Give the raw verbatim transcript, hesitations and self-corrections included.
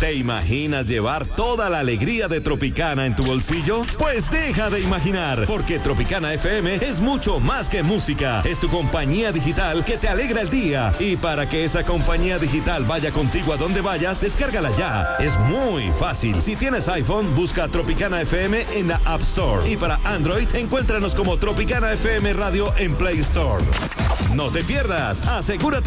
¿Te imaginas llevar toda la alegría de Tropicana en tu bolsillo? Pues deja de imaginar, porque Tropicana F M es mucho más que música. Es tu compañía digital que te alegra el día. Y para que esa compañía digital vaya contigo a donde vayas, descárgala ya. Es muy fácil. Si tienes iPhone, busca Tropicana F M en la App Store. Y para Android, encuéntranos como Tropicana F M Radio en Play Store. No te pierdas, asegúrate